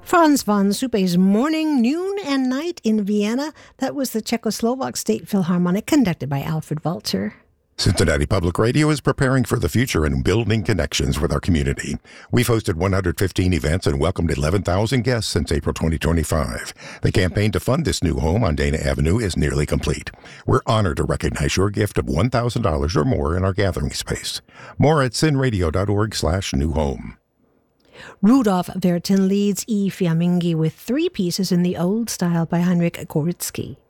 Franz von Suppe's Morning, Noon, and Night in Vienna. That was the Czechoslovak State Philharmonic, conducted by Alfred Walter. Cincinnati Public Radio is preparing for the future and building connections with our community. We've hosted 115 events and welcomed 11,000 guests since April 2025. The campaign to fund this new home on Dana Avenue is nearly complete. We're honored to recognize your gift of $1,000 or more in our gathering space. More at cinradio.org/new home. Rudolf Vertin leads E. Fiammingi with three pieces in the old style by Heinrich Goritsky.